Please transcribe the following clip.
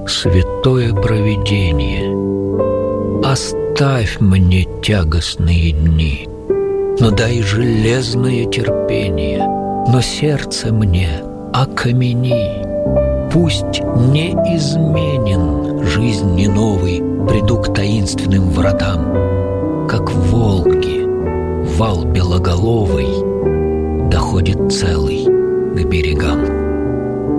святое провидение, оставь мне тягостные дни, но дай железное терпение, но сердце мне окамени. Пусть не изменен жизни новый, приду к таинственным вратам, как волки вал белоголовый доходит целый к берегам.